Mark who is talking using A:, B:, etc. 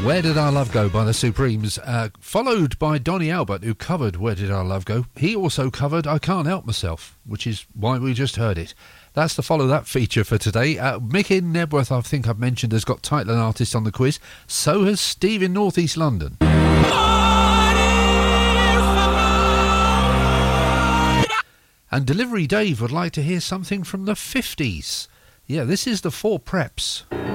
A: Where Did Our Love Go by the Supremes, followed by Donny Albert, who covered Where Did Our Love Go. He also covered I Can't Help Myself, which is why we just heard it. That's the Follow That feature for today. Mick in Nebworth, I think I've mentioned, has got title and artist on the quiz. So has Steve in North East London. And Delivery Dave would like to hear something from the 50s. Yeah, this is the Four Preps.